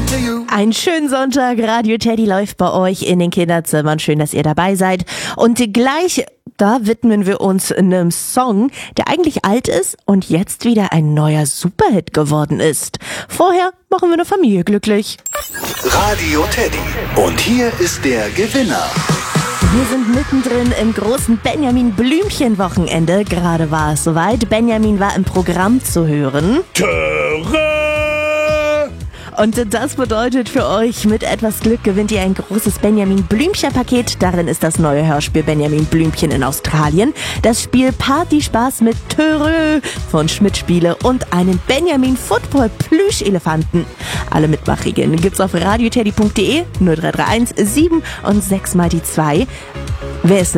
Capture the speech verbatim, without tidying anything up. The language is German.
Einen schönen Sonntag, Radio Teddy läuft bei euch in den Kinderzimmern. Schön, dass ihr dabei seid. Und gleich, da widmen wir uns einem Song, der eigentlich alt ist und jetzt wieder ein neuer Superhit geworden ist. Vorher machen wir eine Familie glücklich. Radio Teddy. Und hier ist der Gewinner. Wir sind mittendrin im großen Benjamin-Blümchen-Wochenende. Gerade war es soweit. Benjamin war im Programm zu hören. Töre! Und das bedeutet für euch, mit etwas Glück gewinnt ihr ein großes Benjamin-Blümchen-Paket. Darin ist das neue Hörspiel Benjamin Blümchen in Australien, das Spiel Partyspaß mit Töre von Schmidt Spiele und einen Benjamin Football Plüschelefanten. Alle Mitmachregeln gibt's auf radioteddy punkt de, null drei drei eins sieben und sechs mal die zwei. Wer ist